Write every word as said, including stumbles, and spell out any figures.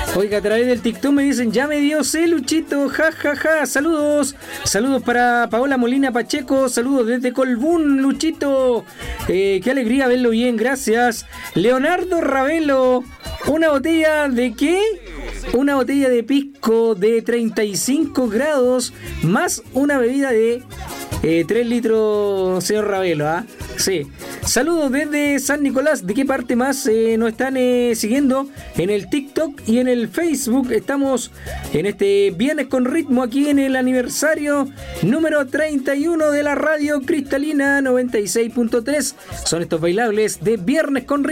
Oiga, a través del TikTok me dicen, ya me dio C, Luchito, ja, ja, ja. Saludos, saludos para Paola Molina Pacheco, saludos desde Colbún, Luchito. Eh, qué alegría verlo bien, gracias. Leonardo Ravelo, ¿una botella de qué? Una botella de pisco de treinta y cinco grados más una bebida de eh, tres litros, señor Ravelo, ¿ah? ¿eh? Sí. Saludos desde San Nicolás. ¿De qué parte más eh, nos están eh, siguiendo? En el TikTok y en el Facebook. Estamos en este Viernes con Ritmo, aquí en el aniversario número treinta y uno de la radio Cristalina noventa y seis punto tres. Son estos bailables de Viernes con Ritmo.